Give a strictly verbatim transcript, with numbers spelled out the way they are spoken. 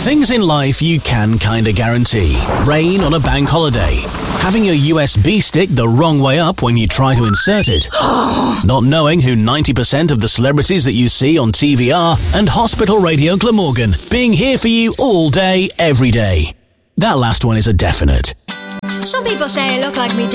Things in life you can kinda guarantee. Rain on a bank holiday. Having your U S B stick the wrong way up when you try to insert it. Not knowing who ninety percent of the celebrities that you see on T V are. And Hospital Radio Glamorgan being here for you all day, every day. That last one is a definite. Some people say I look like me